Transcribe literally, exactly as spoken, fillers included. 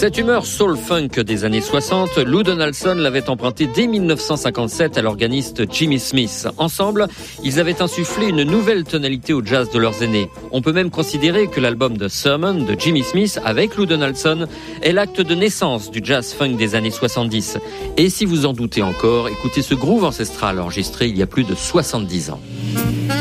Cette humeur soul-funk des années soixante, Lou Donaldson l'avait empruntée dès dix-neuf cent cinquante-sept à l'organiste Jimmy Smith. Ensemble, ils avaient insufflé une nouvelle tonalité au jazz de leurs aînés. On peut même considérer que l'album The Sermon de Jimmy Smith avec Lou Donaldson est l'acte de naissance du jazz-funk des années soixante-dix. Et si vous en doutez encore, écoutez ce groove ancestral enregistré il y a plus de soixante-dix ans.